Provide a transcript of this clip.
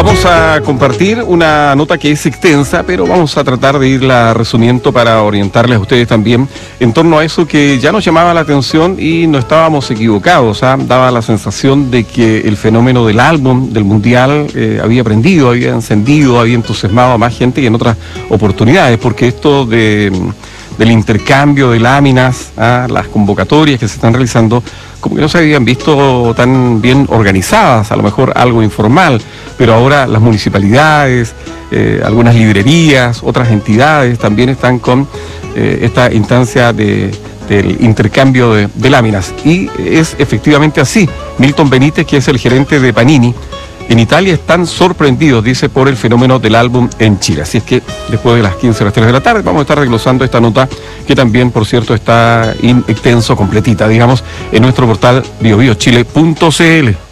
Vamos a compartir una nota que es extensa, pero vamos a tratar de irla resumiendo para orientarles a ustedes también en torno a eso que ya nos llamaba la atención y no estábamos equivocados. Daba la sensación de que el fenómeno del álbum, del mundial, había prendido, había encendido, había entusiasmado a más gente que en otras oportunidades, porque esto del intercambio de láminas, las convocatorias que se están realizando, como que no se habían visto tan bien organizadas, a lo mejor algo informal, pero ahora las municipalidades, algunas librerías, otras entidades también están con esta instancia del intercambio de láminas. Y es efectivamente así. Milton Benítez, que es el gerente de Panini en Italia, están sorprendidos, dice, por el fenómeno del álbum en Chile. Así es que después de las 15 a las 3 de la tarde vamos a estar desglosando esta nota, que también, por cierto, está extenso, completita, digamos, en nuestro portal biobiochile.cl.